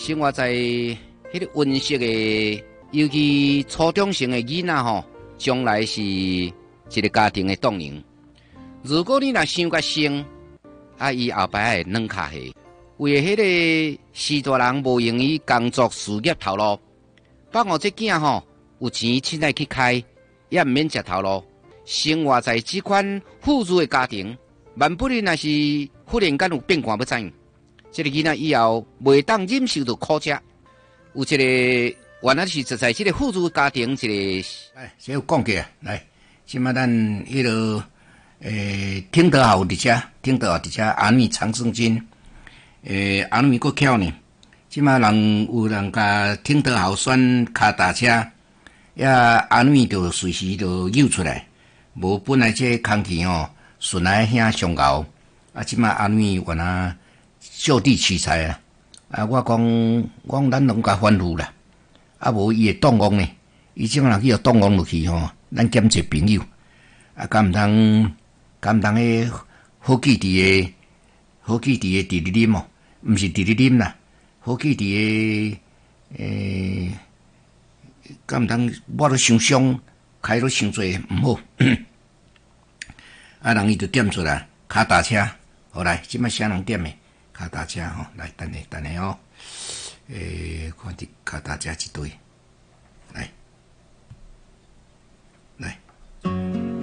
生活在迄个温室的，尤其初中生的囡仔吼，将来是一个家庭的动员。如果你若想甲生，伊后摆会软脚下，为迄个士大人无用于工作事业头路，把我这囝吼有钱凊彩去开，也毋免食头路。生活在这款富裕的家庭，万不哩若是忽然间有变卦要怎样？这个囡仔以后袂当忍受到苦吃。有一个原来是在这个富裕的家庭，一个来，先有讲起啊，来，即马咱迄个听得好伫遮，听得好伫遮，阿女长生金，阿女够巧呢。即马有人甲听得好选卡踏车，阿女就随时就诱出来。无本来这空气顺来遐上高，即马阿女原来就地取材啊！我讲咱拢甲反复啦，无伊会动工呢，伊即马去要动工落去咱兼做朋友，敢毋通迄好记伫诶直直啉毋是直直啉啦，好记伫诶敢毋通我都伤伤，开都伤济毋好。人伊就点出来卡踏车，好来，即摆啥人点诶？卡踏车来等下看伫卡踏车一堆。